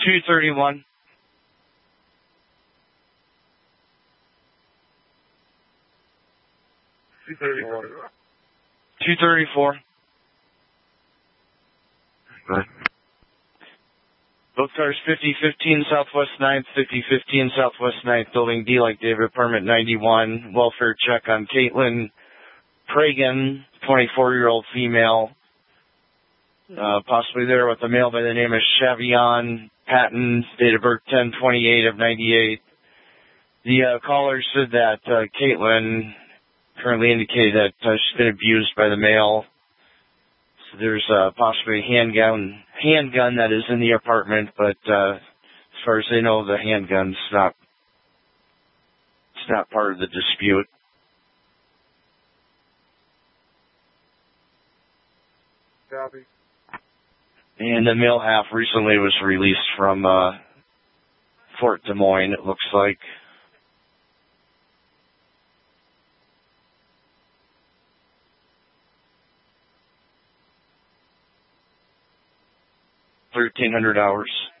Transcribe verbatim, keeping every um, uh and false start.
two thirty-one. two thirty-four. two thirty-four. Good. Both cars fifty fifteen Southwest ninth, fifty fifteen Southwest ninth, Building D like David, apartment ninety-one. Welfare check on Caitlin Pragan, twenty-four-year-old female. Uh, possibly there with a male by the name of Chavion Patton, date of birth ten twenty-eight of ninety-eight. The uh, caller said that uh, Caitlin currently indicated that uh, she's been abused by the male. So there's uh, possibly a handgun, handgun that is in the apartment, but uh, as far as they know, the handgun's not, it's not part of the dispute. Copy. And the male half recently was released from uh, Fort Des Moines, it looks like. thirteen hundred hours.